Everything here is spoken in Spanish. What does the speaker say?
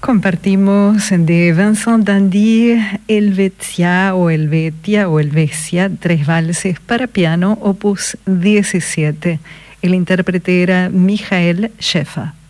Compartimos de Vincent d'Indy Helvetia o Helvetia, 3 valses para piano, opus 17. El intérprete era Michael Schäfer.